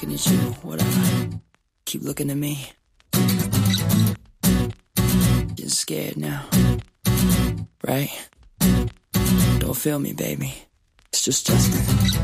Looking at you, whatever. Keep looking at me. Getting scared now, right? Don't feel me, baby. It's just Justin.